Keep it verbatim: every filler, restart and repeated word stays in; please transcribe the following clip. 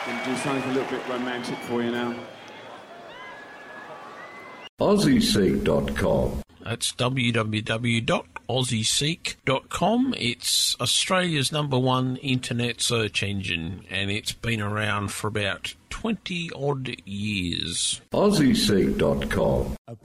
Going to do something a little bit romantic for you now. Aussie Seek dot com. That's w w w dot aussie seek dot com. It's Australia's number one internet search engine, and it's been around for about twenty odd years. Aussie Seek dot com.